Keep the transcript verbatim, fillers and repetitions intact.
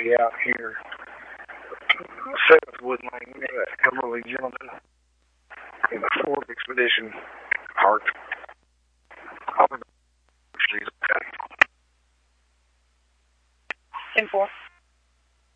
be out here. Seventh Wood Lane, that elderly gentleman in the fourth expedition parked. I'll be back. ten four.